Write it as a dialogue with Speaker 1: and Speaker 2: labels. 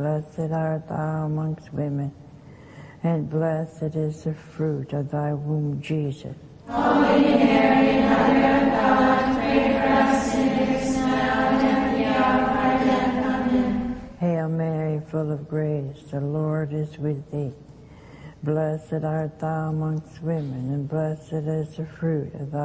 Speaker 1: blessed art thou amongst women, and blessed is the fruit of thy womb, Jesus.
Speaker 2: Holy Mary, Mother of God, pray for us sinners now and at the hour of our death. Amen.
Speaker 1: Hail Mary, full of grace, the Lord is with thee. Blessed art thou amongst women, and blessed is the fruit of thy